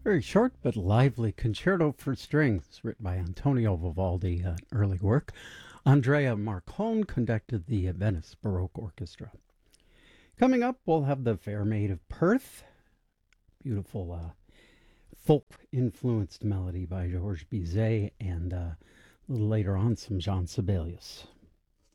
Very short but lively concerto for strings, written by Antonio Vivaldi, early work. Andrea Marcon conducted the Venice Baroque Orchestra. Coming up, we'll have The Fair Maid of Perth, beautiful folk-influenced melody by Georges Bizet, and a little later on, some Jean Sibelius.